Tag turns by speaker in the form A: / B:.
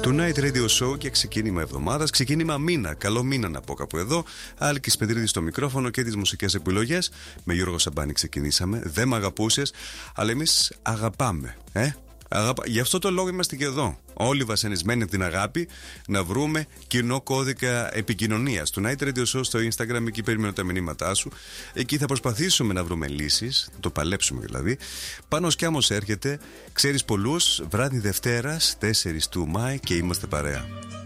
A: του Night Radio Show και ξεκίνημα εβδομάδας, ξεκίνημα μήνα. Καλό μήνα να πω κάπου εδώ. Άλκης Πετρίδης στο μικρόφωνο και τις μουσικές επιλογές. Με Γιώργο Σαμπάνη ξεκινήσαμε. Δεν μ' αγαπούσες, αλλά εμείς αγαπάμε. Γι' αυτό το λόγο είμαστε και εδώ. Όλοι βασανισμένοι από την αγάπη, να βρούμε κοινό κώδικα επικοινωνίας. Του Night Radio Show στο Instagram, εκεί περιμένω τα μηνύματά σου. Εκεί θα προσπαθήσουμε να βρούμε λύσεις, το παλέψουμε δηλαδή. Πάνω Σκιάμος έρχεται, ξέρεις πολλούς, βράδυ Δευτέρας, 4 του Μάη και είμαστε παρέα.